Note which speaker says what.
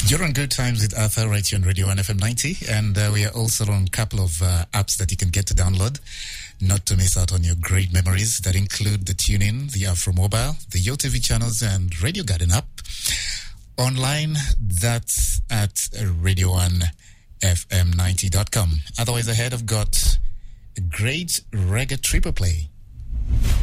Speaker 1: You're on Good Times with Arthur right here on Radio 1 FM 90, and we are also on a couple of apps that you can get to download, not to miss out on your great memories that include the TuneIn, the Afro Mobile, the YoTV channels, and Radio Garden app. Online, that's at radio1fm90.com. Otherwise, ahead, I've got a great reggae triple play.